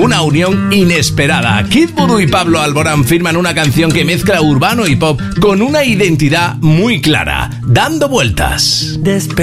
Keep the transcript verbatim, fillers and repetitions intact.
Una unión inesperada. Kid Voodoo y Pablo Alborán firman una canción que mezcla urbano y pop con una identidad muy clara, Dando Vueltas. Despe